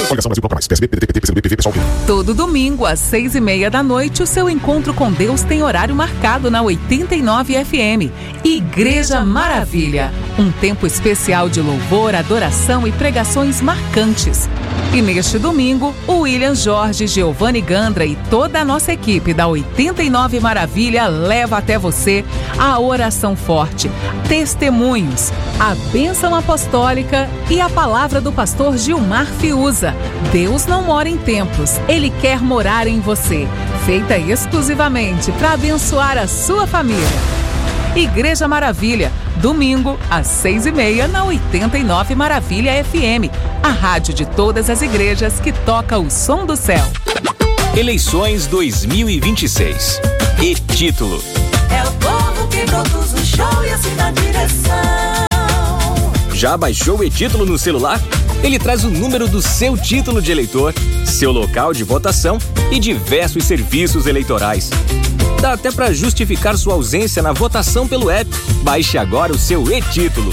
Coligação Brasil Bloco Mais. PSB, PDT, PT, PCdoB, PV, PSOL. Todo domingo, às 6:30 o seu encontro com Deus tem horário marcado na 89 FM. Igreja Maravilha. Um tempo especial de louvor, adoração e pregações marcantes. E neste domingo, o William Jorge, Giovanni Gandra e toda a nossa equipe da 89 Maravilha leva até você a oração forte, testemunhos, a bênção apostólica e a palavra do pastor Gilmar Fiuza. Deus não mora em templos, Ele quer morar em você. Feita exclusivamente para abençoar a sua família. Igreja Maravilha, domingo, às 6:30 na 89 Maravilha FM. A rádio de todas as igrejas que toca o som do céu. Eleições 2026. E-Título. É o povo que produz o show e assim dá direção. Já baixou o E-Título no celular? Ele traz o número do seu título de eleitor, seu local de votação e diversos serviços eleitorais. Dá até para justificar sua ausência na votação pelo app. Baixe agora o seu E-Título.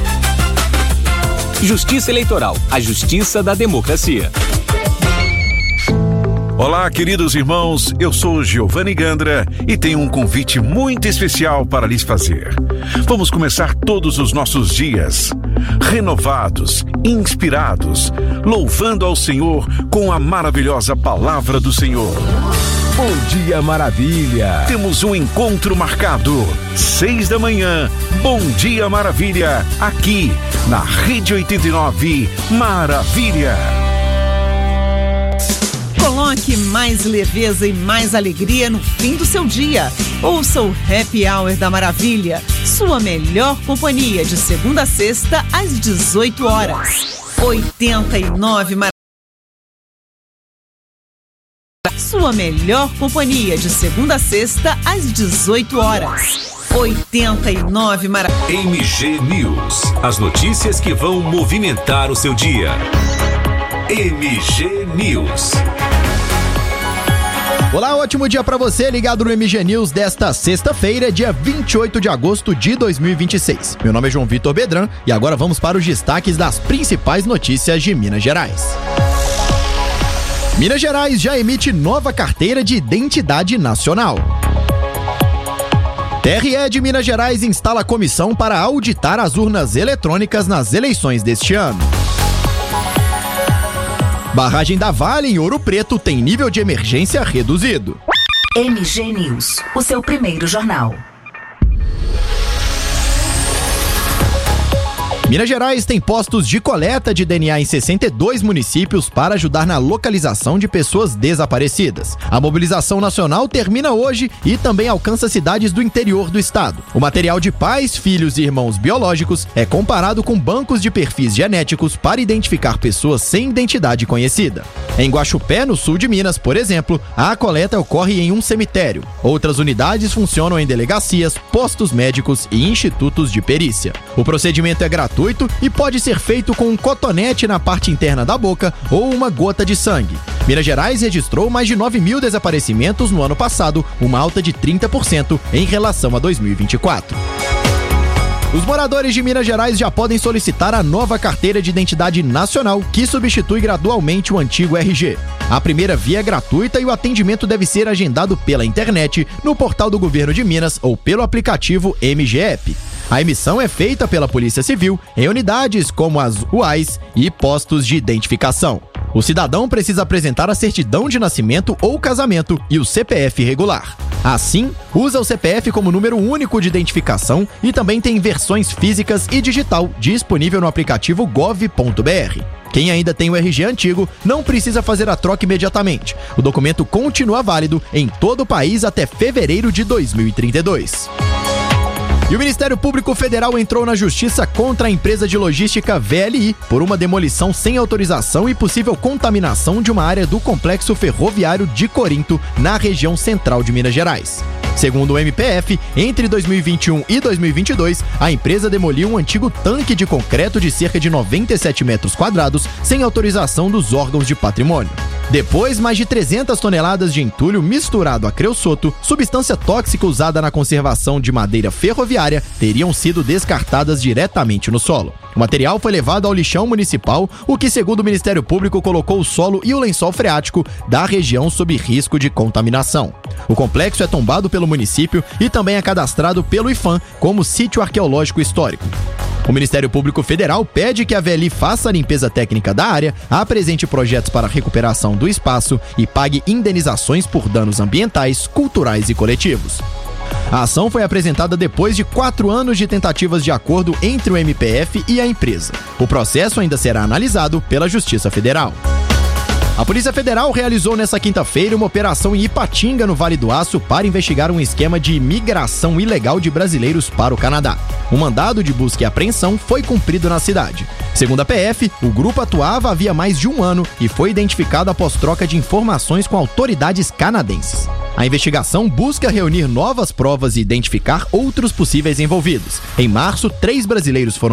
Justiça Eleitoral, a justiça da democracia. Olá, queridos irmãos, eu sou Giovanni Gandra e tenho um convite muito especial para lhes fazer. Vamos começar todos os nossos dias renovados, inspirados, louvando ao Senhor com a maravilhosa palavra do Senhor. Bom dia, Maravilha! Temos um encontro marcado, 6:00, Bom Dia Maravilha, aqui na Rede 89 Maravilha. Coloque mais leveza e mais alegria no fim do seu dia. Ouça o Happy Hour da Maravilha, sua melhor companhia de segunda a sexta às 18h. 89 Maravilha. Sua melhor companhia de segunda a sexta às 18h. 89 Maravilha. MG News. As notícias que vão movimentar o seu dia. MG News. Olá, ótimo dia pra você, ligado no MG News desta sexta-feira, dia 28 de agosto de 2026. Meu nome é João Vitor Bedran e agora vamos para os destaques das principais notícias de Minas Gerais. Minas Gerais já emite nova carteira de identidade nacional. TRE de Minas Gerais instala comissão para auditar as urnas eletrônicas nas eleições deste ano. Barragem da Vale, em Ouro Preto, tem nível de emergência reduzido. MG News, o seu primeiro jornal. Minas Gerais tem postos de coleta de DNA em 62 municípios para ajudar na localização de pessoas desaparecidas. A mobilização nacional termina hoje e também alcança cidades do interior do estado. O material de pais, filhos e irmãos biológicos é comparado com bancos de perfis genéticos para identificar pessoas sem identidade conhecida. Em Guaxupé, no sul de Minas, por exemplo, a coleta ocorre em um cemitério. Outras unidades funcionam em delegacias, postos médicos e institutos de perícia. O procedimento é gratuito e pode ser feito com um cotonete na parte interna da boca ou uma gota de sangue. Minas Gerais registrou mais de 9.000 desaparecimentos no ano passado, uma alta de 30% em relação a 2024. Os moradores de Minas Gerais já podem solicitar a nova carteira de identidade nacional, que substitui gradualmente o antigo RG. A primeira via é gratuita e o atendimento deve ser agendado pela internet, no portal do Governo de Minas ou pelo aplicativo MG-App. A emissão é feita pela Polícia Civil em unidades como as UAIs e postos de identificação. O cidadão precisa apresentar a certidão de nascimento ou casamento e o CPF regular. Assim, usa o CPF como número único de identificação e também tem versões físicas e digital disponível no aplicativo gov.br. Quem ainda tem o RG antigo não precisa fazer a troca imediatamente. O documento continua válido em todo o país até fevereiro de 2032. E o Ministério Público Federal entrou na justiça contra a empresa de logística VLI por uma demolição sem autorização e possível contaminação de uma área do complexo ferroviário de Corinto, na região central de Minas Gerais. Segundo o MPF, entre 2021 e 2022, a empresa demoliu um antigo tanque de concreto de cerca de 97 metros quadrados sem autorização dos órgãos de patrimônio. Depois, mais de 300 toneladas de entulho misturado a creosoto, substância tóxica usada na conservação de madeira ferroviária, teriam sido descartadas diretamente no solo. O material foi levado ao lixão municipal, o que, segundo o Ministério Público, colocou o solo e o lençol freático da região sob risco de contaminação. O complexo é tombado pelo município e também é cadastrado pelo IPHAN como sítio arqueológico histórico. O Ministério Público Federal pede que a VLI faça a limpeza técnica da área, apresente projetos para a recuperação do espaço e pague indenizações por danos ambientais, culturais e coletivos. A ação foi apresentada depois de 4 anos de tentativas de acordo entre o MPF e a empresa. O processo ainda será analisado pela Justiça Federal. A Polícia Federal realizou nesta quinta-feira uma operação em Ipatinga, no Vale do Aço, para investigar um esquema de migração ilegal de brasileiros para o Canadá. O mandado de busca e apreensão foi cumprido na cidade. Segundo a PF, o grupo atuava havia mais de 1 ano e foi identificado após troca de informações com autoridades canadenses. A investigação busca reunir novas provas e identificar outros possíveis envolvidos. Em março, 3 brasileiros foram